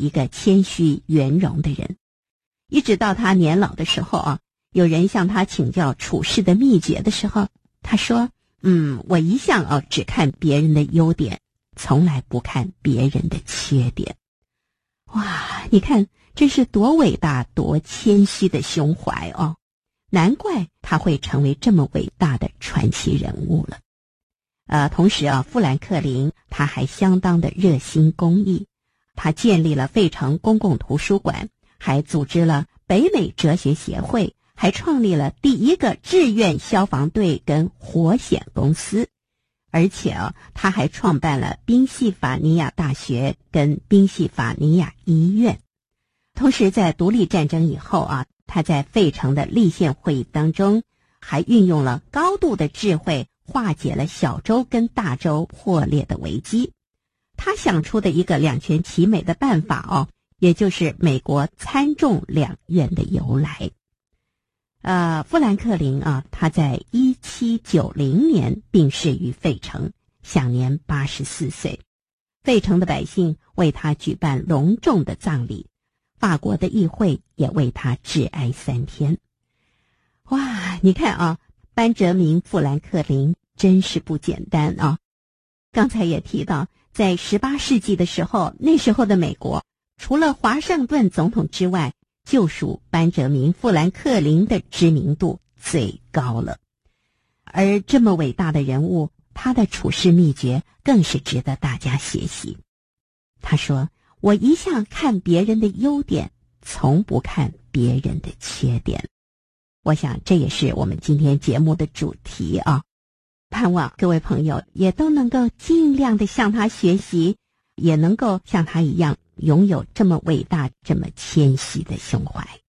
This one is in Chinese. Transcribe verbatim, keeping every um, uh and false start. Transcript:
一个谦虚圆融的人。一直到他年老的时候啊，有人向他请教处事的秘诀的时候，他说，嗯，我一向啊只看别人的优点，从来不看别人的缺点。哇，你看这是多伟大多谦虚的胸怀哦，难怪他会成为这么伟大的传奇人物了。呃，同时啊，富兰克林他还相当的热心公益，他建立了费城公共图书馆，还组织了北美哲学协会，还创立了第一个志愿消防队跟火险公司，而且啊，他还创办了宾夕法尼亚大学跟宾夕法尼亚医院。同时在独立战争以后啊，他在费城的立宪会议当中还运用了高度的智慧，化解了小州跟大州破裂的危机。他想出的一个两全其美的办法哦，也就是美国参众两院的由来。呃，富兰克林啊，他在一七九零年病逝于费城，享年八十四岁。费城的百姓为他举办隆重的葬礼，法国的议会也为他致哀三天。哇，你看啊，班哲明·富兰克林真是不简单啊！刚才也提到，在十八世纪的时候，那时候的美国除了华盛顿总统之外，就属班哲明·富兰克林的知名度最高了。而这么伟大的人物，他的处事秘诀更是值得大家学习。他说，我一向看别人的优点，从不看别人的缺点。我想这也是我们今天节目的主题啊，盼望各位朋友也都能够尽量的向他学习，也能够像他一样拥有这么伟大这么谦虚的胸怀。